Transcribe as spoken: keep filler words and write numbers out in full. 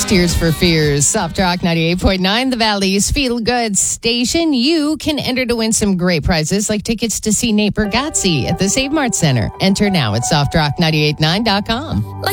Tears for Fears. Soft Rock ninety-eight point nine, the Valley's Feel Good station. You can enter to win some great prizes like tickets to see Nate Bargatze at the Save Mart Center. Enter now at soft rock nine eight nine dot com.